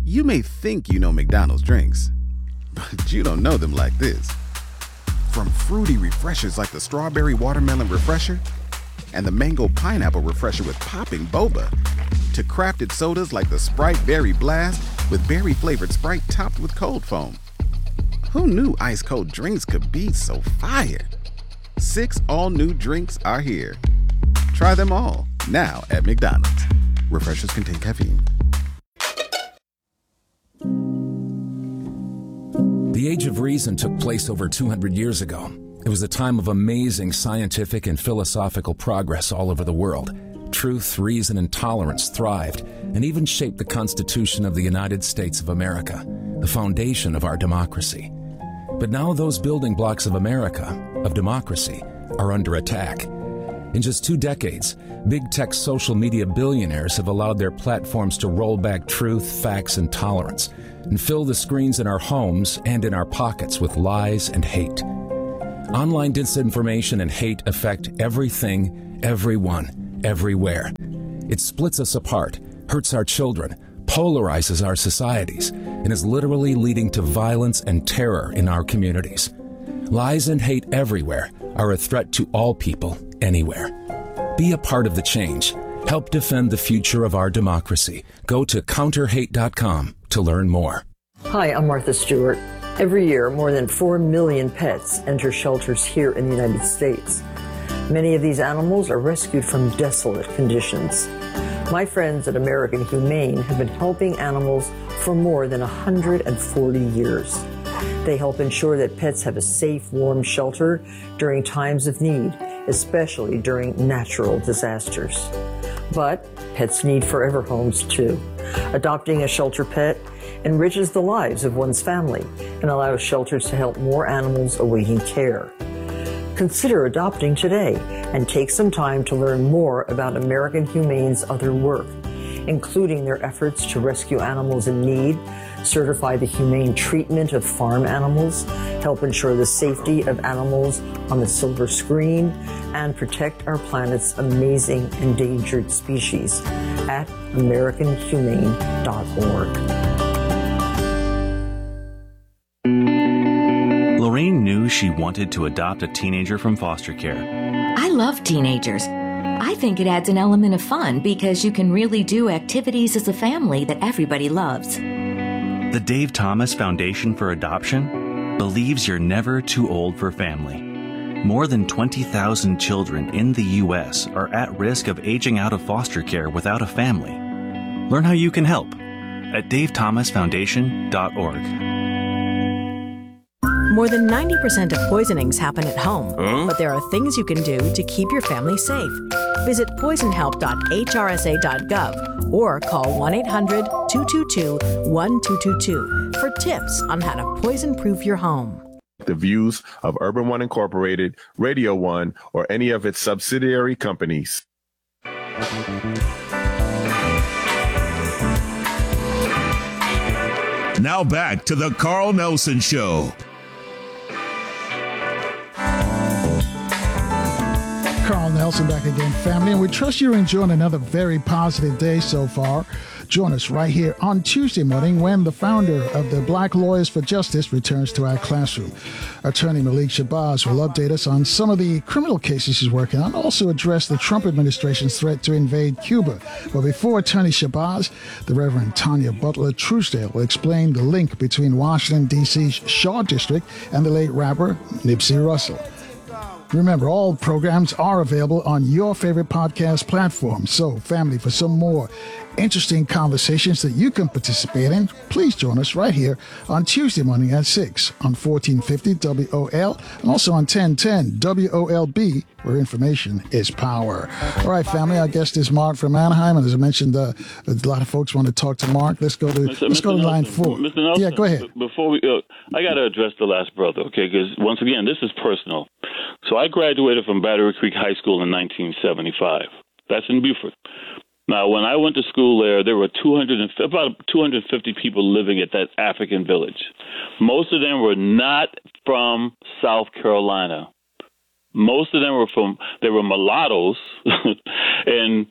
You may think you know McDonald's drinks, but you don't know them like this. From fruity refreshers like the Strawberry Watermelon Refresher and the Mango Pineapple Refresher with popping boba, to crafted sodas like the Sprite Berry Blast with berry-flavored Sprite topped with cold foam. Who knew ice-cold drinks could be so fire? 6 all-new drinks are here. Try them all, now at McDonald's. Refreshers contain caffeine. The Age of Reason took place over 200 years ago. It was a time of amazing scientific and philosophical progress all over the world. Truth, reason, and tolerance thrived and even shaped the Constitution of the United States of America, the foundation of our democracy. But now those building blocks of America, of democracy, are under attack. In just 2 decades, big tech social media billionaires have allowed their platforms to roll back truth, facts, and tolerance, and fill the screens in our homes and in our pockets with lies and hate. Online disinformation and hate affect everything, everyone, everywhere. It splits us apart, hurts our children, polarizes our societies, and is literally leading to violence and terror in our communities. Lies and hate everywhere are a threat to all people, anywhere. Be a part of the change. Help defend the future of our democracy. Go to counterhate.com to learn more. Hi, I'm Martha Stewart. Every year, more than 4 million pets enter shelters here in the United States. Many of these animals are rescued from desolate conditions. My friends at American Humane have been helping animals for more than 140 years. They help ensure that pets have a safe, warm shelter during times of need, especially during natural disasters. But pets need forever homes too. Adopting a shelter pet enriches the lives of one's family and allows shelters to help more animals awaiting care. Consider adopting today and take some time to learn more about American Humane's other work, including their efforts to rescue animals in need, certify the humane treatment of farm animals, help ensure the safety of animals on the silver screen, and protect our planet's amazing endangered species at AmericanHumane.org. Lorraine knew she wanted to adopt a teenager from foster care. I love teenagers. I think it adds an element of fun because you can really do activities as a family that everybody loves. The Dave Thomas Foundation for Adoption believes you're never too old for family. More than 20,000 children in the U.S. are at risk of aging out of foster care without a family. Learn how you can help at davethomasfoundation.org. More than 90% of poisonings happen at home, but there are things you can do to keep your family safe. Visit poisonhelp.hrsa.gov or call 1-800-222-1222 for tips on how to poison-proof your home. The views of Urban One Incorporated, Radio One, or any of its subsidiary companies. Now back to the Carl Nelson Show. Carl Nelson back again, family, and we trust you're enjoying another very positive day so far. Join us right here on Tuesday morning when the founder of the Black Lawyers for Justice returns to our classroom. Attorney Malik Shabazz will update us on some of the criminal cases he's working on, also address the Trump administration's threat to invade Cuba. But before Attorney Shabazz, the Reverend Tanya Butler Truesdale will explain the link between Washington, D.C.'s Shaw District and the late rapper Nipsey Russell. Remember, all programs are available on your favorite podcast platform. So, family, for some more interesting conversations that you can participate in, please join us right here on Tuesday morning at 6 on 1450 WOL and also on 1010 WOLB, where information is power. All right, family, our guest is Mark from Anaheim, and as I mentioned, a lot of folks want to talk to Mark. Let's go to line 4. Mr. Nelson, yeah, go ahead. Before we, I got to address the last brother, okay? Because once again, this is personal. So I graduated from Battery Creek High School in 1975. That's in Beaufort. Now, when I went to school there were about 250 people living at that African village. Most of them were not from South Carolina. Most of them were mulattoes, and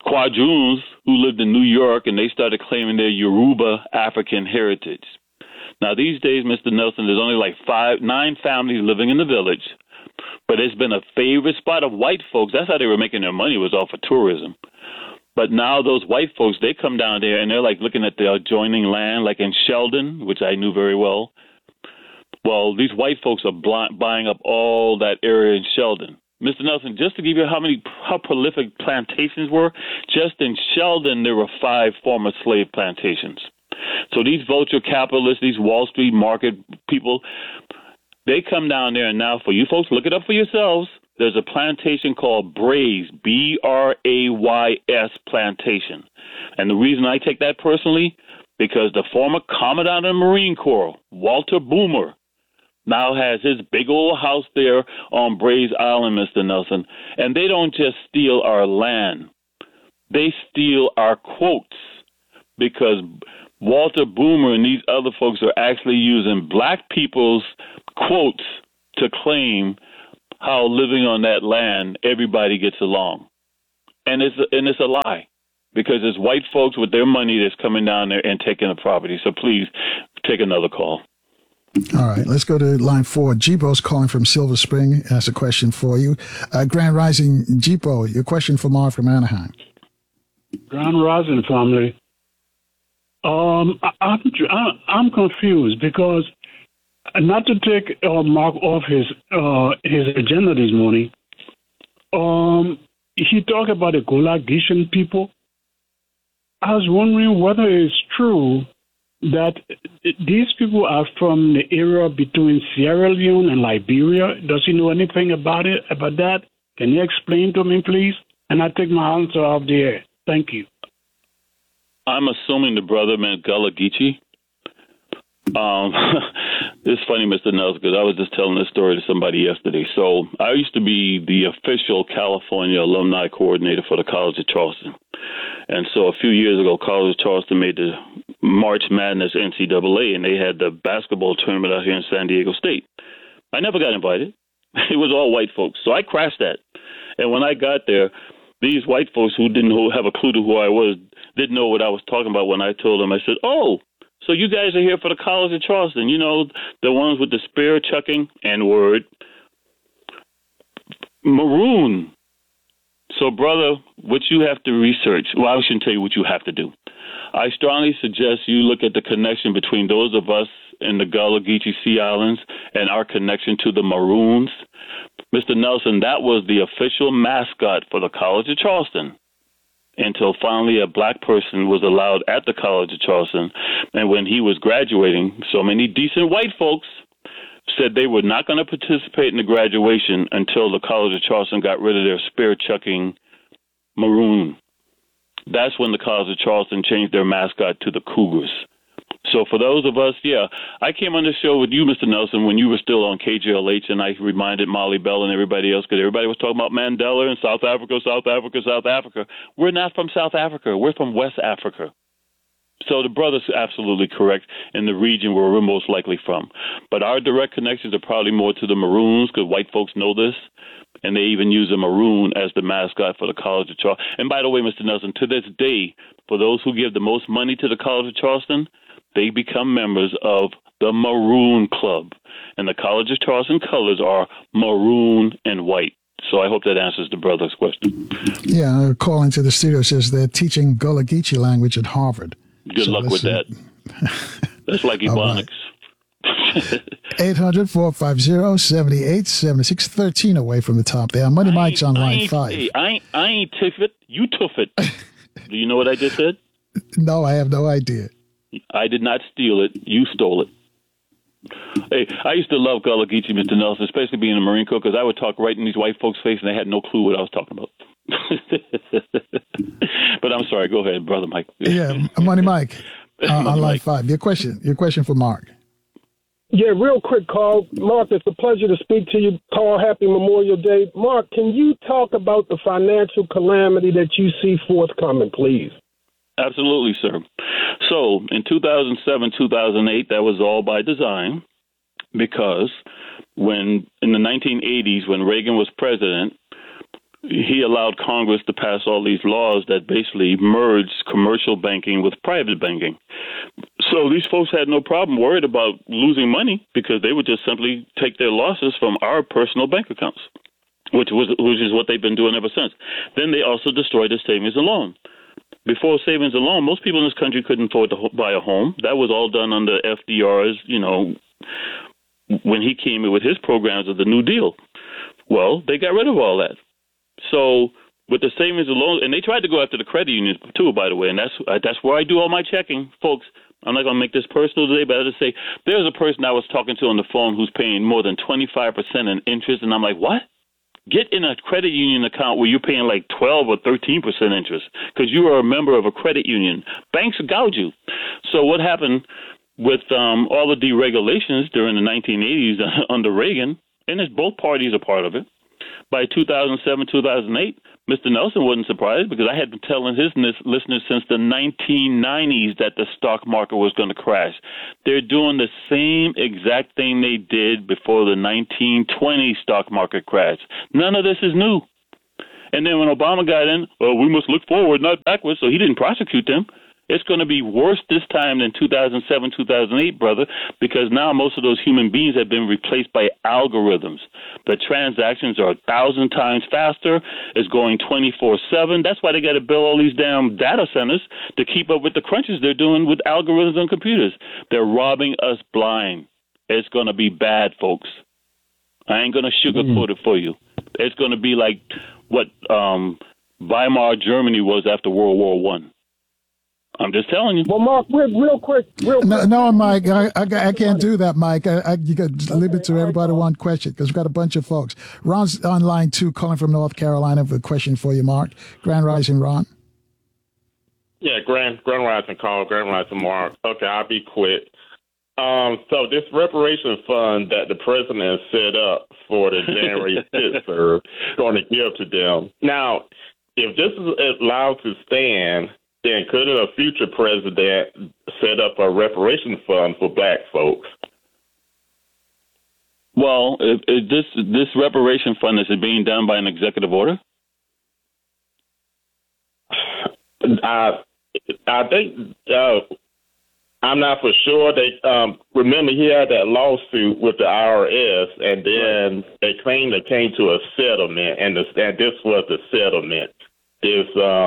quadroons who lived in New York, and they started claiming their Yoruba African heritage. Now, these days, Mr. Nelson, there's only like 9 families living in the village, but it's been a favorite spot of white folks. That's how they were making their money, was off of tourism. But now those white folks, they come down there, and they're like looking at the adjoining land, like in Sheldon, which I knew very well. Well, these white folks are buying up all that area in Sheldon. Mr. Nelson, just to give you how prolific plantations were, just in Sheldon, there were 5 former slave plantations. So these vulture capitalists, these Wall Street market people, they come down there, and now for you folks, look it up for yourselves. There's a plantation called Brays, Brays plantation. And the reason I take that personally, because the former Commandant of the Marine Corps, Walter Boomer, now has his big old house there on Brays Island, Mr. Nelson. And they don't just steal our land. They steal our quotes, because Walter Boomer and these other folks are actually using black people's quotes to claim how living on that land, everybody gets along. And it's a lie, because it's white folks with their money that's coming down there and taking the property. So please take another call. All right, let's go to line 4. Jibo's calling from Silver Spring. Has a question for you. Grand Rising, Jibo, your question for Mark from Anaheim. Grand Rising family. I'm confused because, not to take Mark off his agenda this morning, he talked about the Gulagitian people. I was wondering whether it's true that these people are from the area between Sierra Leone and Liberia. Does he know anything about that? Can you explain to me, please? And I take my answer off the air. Thank you. I'm assuming the brother meant Gullah Geechee. It's funny, Mr. Nelson, because I was just telling this story to somebody yesterday. So I used to be the official California alumni coordinator for the College of Charleston. And so a few years ago, College of Charleston made the March Madness NCAA, and they had the basketball tournament out here in San Diego State. I never got invited. It was all white folks. So I crashed that. And when I got there, these white folks who didn't have a clue to who I was didn't know what I was talking about when I told them. I said, oh, so you guys are here for the College of Charleston, you know, the ones with the spear chucking, N-word, maroon. So, brother, what you have to research, well, I shouldn't tell you what you have to do. I strongly suggest you look at the connection between those of us in the Gullah Geechee Sea Islands and our connection to the Maroons. Mr. Nelson, that was the official mascot for the College of Charleston until finally a black person was allowed at the College of Charleston. And when he was graduating, so many decent white folks said they were not going to participate in the graduation until the College of Charleston got rid of their spear-chucking maroon. That's when the College of Charleston changed their mascot to the Cougars. So for those of us, yeah, I came on the show with you, Mr. Nelson, when you were still on KJLH, and I reminded Molly Bell and everybody else, because everybody was talking about Mandela and South Africa, South Africa, South Africa. We're not from South Africa. We're from West Africa. So the brother's absolutely correct in the region where we're most likely from. But our direct connections are probably more to the Maroons, because white folks know this, and they even use a maroon as the mascot for the College of Charleston. And by the way, Mr. Nelson, to this day, for those who give the most money to the College of Charleston, they become members of the Maroon Club. And the College of Charleston colors are maroon and white. So I hope that answers the brother's question. Yeah, a call into the studio says they're teaching Gullah Geechee language at Harvard. Good luck with that. That's like Ebonics. 800-450-7876, 13 away from the top there. Money Mike's on line 5. Hey, I ain't tiff it. You tuff it. Do you know what I just said? No, I have no idea. I did not steal it. You stole it. Hey, I used to love Gullah Geechee, Mr. Nelson, especially being in the Marine Corps, because I would talk right in these white folks' face, and they had no clue what I was talking about. But I'm sorry. Go ahead, Brother Mike. Yeah, Money Mike on line 5. Your question for Mark. Yeah, real quick, Carl. Mark, it's a pleasure to speak to you. Carl, happy Memorial Day. Mark, can you talk about the financial calamity that you see forthcoming, please? Absolutely, sir. So in 2007, 2008, that was all by design, because when in the 1980s, when Reagan was president, he allowed Congress to pass all these laws that basically merged commercial banking with private banking. So these folks had no problem worried about losing money because they would just simply take their losses from our personal bank accounts, which is what they've been doing ever since. Then they also destroyed the savings and loan. Before savings and loan, most people in this country couldn't afford to buy a home. That was all done under FDR's, when he came in with his programs of the New Deal. Well, they got rid of all that. So with the savings and loans, and they tried to go after the credit unions too, by the way, and that's where I do all my checking, folks. I'm not going to make this personal today, but I'll just say there's a person I was talking to on the phone who's paying more than 25% in interest, and I'm like, what? Get in a credit union account where you're paying like 12 or 13% interest because you are a member of a credit union. Banks gouge you. So what happened with all the deregulations during the 1980s under Reagan, and both parties are part of it, by 2007, 2008, Mr. Nelson wasn't surprised because I had been telling his listeners since the 1990s that the stock market was going to crash. They're doing the same exact thing they did before the 1920 stock market crash. None of this is new. And then when Obama got in, well, we must look forward, not backwards, so he didn't prosecute them. It's going to be worse this time than 2007, 2008, brother, because now most of those human beings have been replaced by algorithms. The transactions are 1,000 times faster. It's going 24/7. That's why they got to build all these damn data centers to keep up with the crunches they're doing with algorithms and computers. They're robbing us blind. It's going to be bad, folks. I ain't going to sugarcoat it for you. It's going to be like what Weimar Germany was after World War I. I'm just telling you. Well, Mark, real quick. No, Mike, I can't do that, Mike. You got to limit to everybody one question because we've got a bunch of folks. Ron's on line 2, calling from North Carolina with a question for you, Mark. Grand Rising, Ron. Yeah, Grand Rising, Carl. Grand Rising, Mark. Okay, I'll be quick. So this reparation fund that the president set up for the January 6th are going to give to them. Now, if this is allowed to stand, then could a future president set up a reparation fund for black folks? Well, if this reparation fund, is it being done by an executive order? I think I'm not for sure. They remember he had that lawsuit with the IRS, and then they claimed they came to a settlement, and this was the settlement. This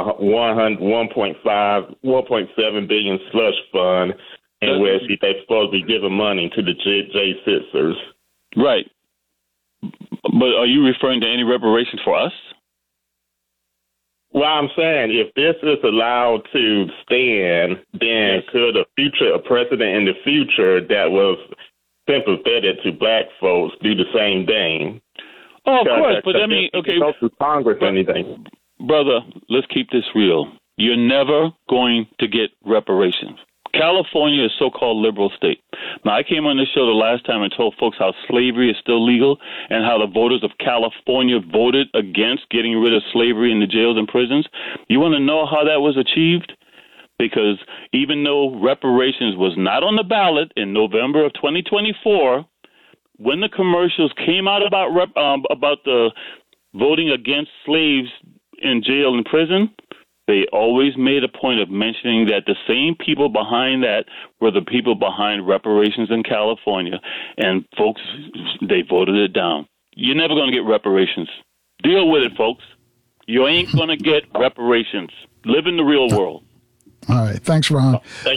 1.7 billion slush fund, in which they're supposed to be giving money to the J6ers. Right. But are you referring to any reparations for us? Well, I'm saying if this is allowed to stand, then could a president in the future that was sympathetic to black folks do the same thing? Oh, of course. But I mean, okay. Go through Congress or anything. Brother, let's keep this real. You're never going to get reparations. California is a so-called liberal state. Now, I came on this show the last time and told folks how slavery is still legal and how the voters of California voted against getting rid of slavery in the jails and prisons. You want to know how that was achieved? Because even though reparations was not on the ballot in November of 2024, when the commercials came out about the voting against slaves in jail and prison, they always made a point of mentioning that the same people behind that were the people behind reparations in California. And folks, they voted it down. You're never going to get reparations. Deal with it, folks. You ain't going to get reparations. Live in the real world. All right. Thanks, Ron.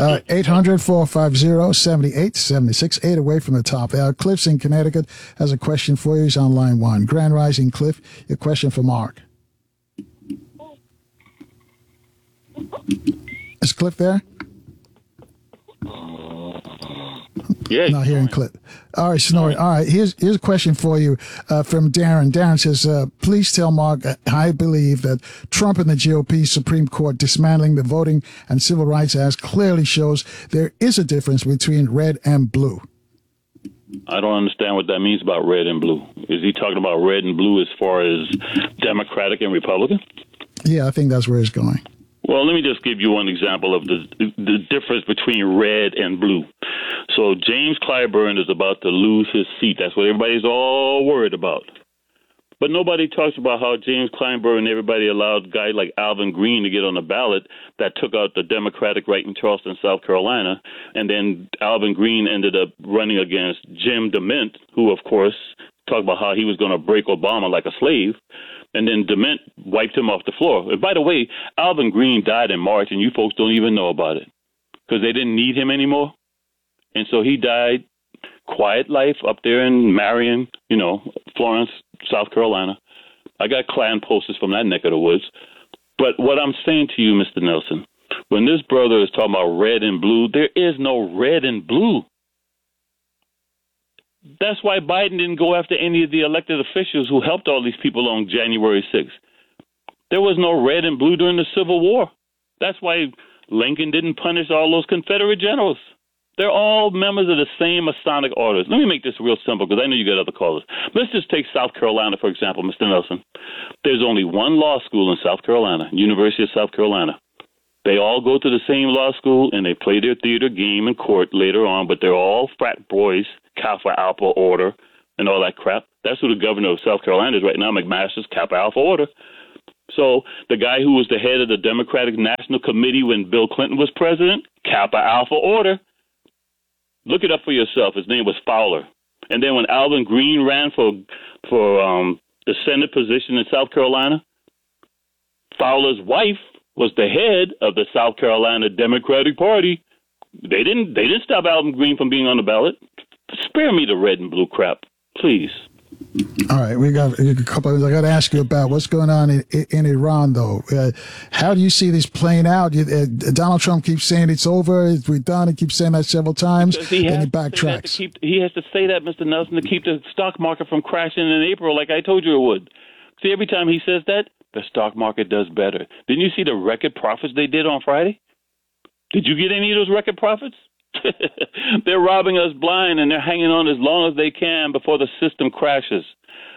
800-450-7876, 8 away from the top. Cliff's in Connecticut has a question for you. He's on line 1. Grand Rising, Cliff, your question for Mark. Is Cliff there? Yeah. Not hearing Cliff. All right, Snorri. All right, here's a question for you from Darren. Darren says, please tell Mark, I believe that Trump and the GOP Supreme Court dismantling the Voting and Civil Rights Act clearly shows there is a difference between red and blue. I don't understand what that means about red and blue. Is he talking about red and blue as far as Democratic and Republican? Yeah, I think that's where it's going. Well, let me just give you one example of the difference between red and blue. So James Clyburn is about to lose his seat. That's what everybody's all worried about. But nobody talks about how James Kleinberg and everybody allowed guys like Alvin Green to get on the ballot that took out the Democratic right in Charleston, South Carolina. And then Alvin Green ended up running against Jim DeMint, who, of course, talked about how he was going to break Obama like a slave. And then DeMint wiped him off the floor. And by the way, Alvin Green died in March, and you folks don't even know about it because they didn't need him anymore. And so he died, quiet life up there in Marion, Florence, South Carolina. I got Klan posters from that neck of the woods. But what I'm saying to you, Mr. Nelson, when this brother is talking about red and blue, there is no red and blue. That's why Biden didn't go after any of the elected officials who helped all these people on January 6th. There was no red and blue during the Civil War. That's why Lincoln didn't punish all those Confederate generals. They're all members of the same Masonic orders. Let me make this real simple because I know you got other callers. Let's just take South Carolina, for example, Mr. Nelson. There's only one law school in South Carolina, University of South Carolina. They all go to the same law school, and they play their theater game in court later on, but they're all frat boys, Kappa Alpha Order, and all that crap. That's who the governor of South Carolina is right now, McMaster's Kappa Alpha Order. So the guy who was the head of the Democratic National Committee when Bill Clinton was president, Kappa Alpha Order. Look it up for yourself. His name was Fowler. And then when Alvin Green ran for the Senate position in South Carolina, Fowler's wife was the head of the South Carolina Democratic Party. They didn't stop Alvin Green from being on the ballot. Spare me the red and blue crap, please. All right, we got a couple. I got to ask you about what's going on in Iran, though. How do you see this playing out? Donald Trump keeps saying it's over, we're done. He keeps saying that several times, and he backtracks. He has to say that, Mr. Nelson, to keep the stock market from crashing in April, like I told you it would. See, every time he says that, the stock market does better. Didn't you see the record profits they did on Friday? Did you get any of those record profits? They're robbing us blind, and they're hanging on as long as they can before the system crashes.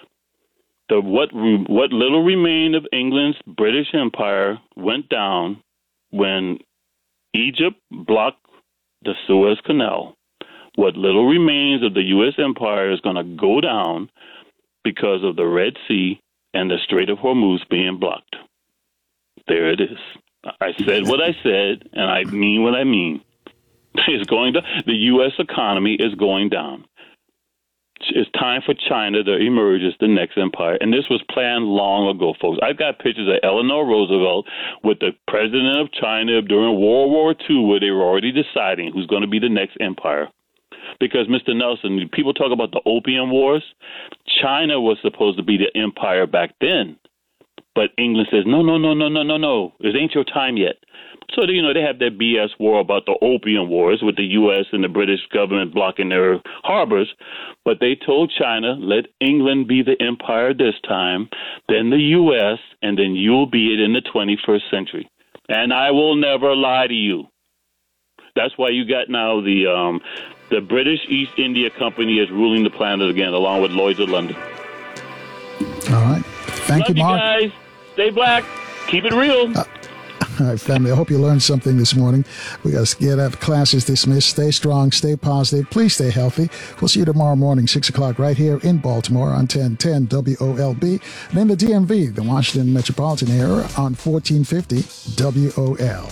What little remained of England's British Empire went down when Egypt blocked the Suez Canal. What little remains of the U.S. Empire is going to go down because of the Red Sea and the Strait of Hormuz being blocked. There it is. I said what I said, and I mean what I mean. The U.S. economy is going down. It's time for China to emerge as the next empire. And this was planned long ago, folks. I've got pictures of Eleanor Roosevelt with the president of China during World War II where they were already deciding who's going to be the next empire. Because, Mr. Nelson, people talk about the Opium Wars. China was supposed to be the empire back then. But England says, no. It ain't your time yet. So, they have their BS war about the Opium Wars with the U.S. and the British government blocking their harbors. But they told China, let England be the empire this time, then the U.S., and then you'll be it in the 21st century. And I will never lie to you. That's why you got now the British East India Company is ruling the planet again, along with Lloyd's of London. All right. Thank you, Mark. Love you guys. Stay black. Keep it real. All right, family, I hope you learned something this morning. We got to get out. Class is dismissed. Stay strong. Stay positive. Please stay healthy. We'll see you tomorrow morning, 6 o'clock, right here in Baltimore on 1010 WOLB. And in the DMV, the Washington Metropolitan Area, on 1450 WOL.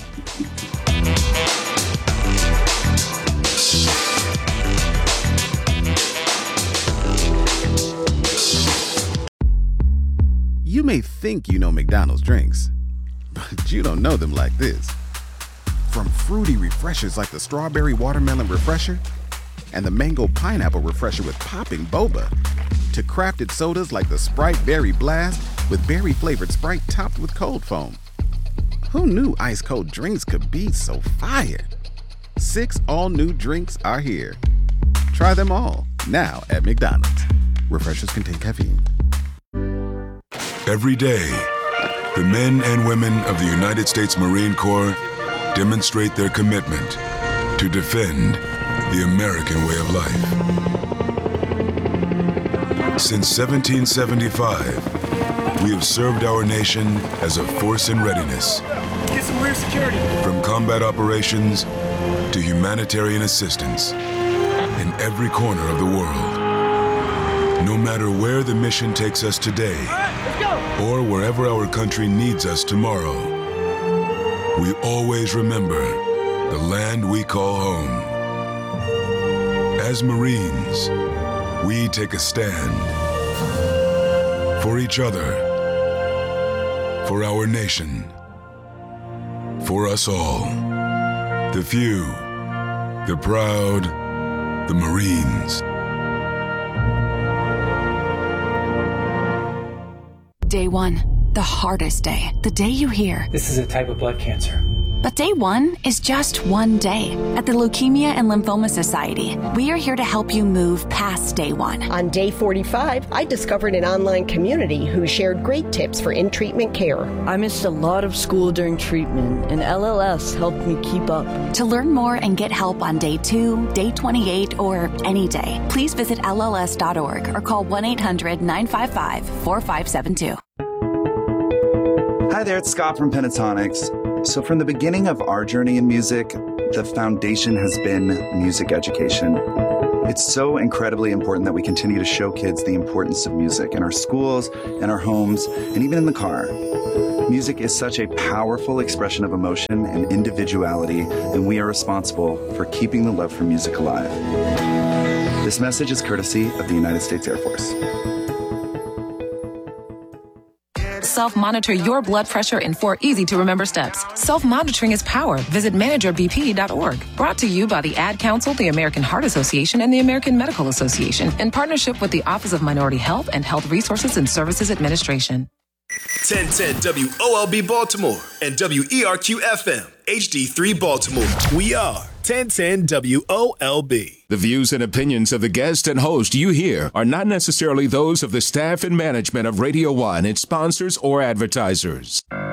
You may think you know McDonald's drinks, but you don't know them like this. From fruity refreshers like the Strawberry Watermelon Refresher and the Mango Pineapple Refresher with popping boba, to crafted sodas like the Sprite Berry Blast with berry-flavored Sprite topped with cold foam. Who knew ice-cold drinks could be so fire? 6 all-new drinks are here. Try them all, now at McDonald's. Refreshers contain caffeine. Every day, the men and women of the United States Marine Corps demonstrate their commitment to defend the American way of life. Since 1775, we have served our nation as a force in readiness. Get some rear security. From combat operations to humanitarian assistance in every corner of the world. No matter where the mission takes us today, or wherever our country needs us tomorrow, we always remember the land we call home. As Marines, we take a stand for each other, for our nation, for us all. The few, the proud, the Marines. Day one, the hardest day. The day you hear, "This is a type of blood cancer." But day one is just one day. At the Leukemia and Lymphoma Society, we are here to help you move past day one. On day 45, I discovered an online community who shared great tips for in-treatment care. I missed a lot of school during treatment, and LLS helped me keep up. To learn more and get help on day 2, day 28, or any day, please visit LLS.org or call 1-800-955-4572. Hi there, it's Scott from Pentatonics. So from the beginning of our journey in music, the foundation has been music education. It's so incredibly important that we continue to show kids the importance of music in our schools, in our homes, and even in the car. Music is such a powerful expression of emotion and individuality, and we are responsible for keeping the love for music alive. This message is courtesy of the United States Air Force. Self-monitor your blood pressure in 4 easy-to-remember steps. Self-monitoring is power. Visit managerbp.org. Brought to you by the Ad Council, the American Heart Association, and the American Medical Association, in partnership with the Office of Minority Health and Health Resources and Services Administration. 1010 WOLB Baltimore and WERQ-FM HD3 Baltimore. We are 1010 WOLB. The views and opinions of the guest and host you hear are not necessarily those of the staff and management of Radio 1, its sponsors, or advertisers.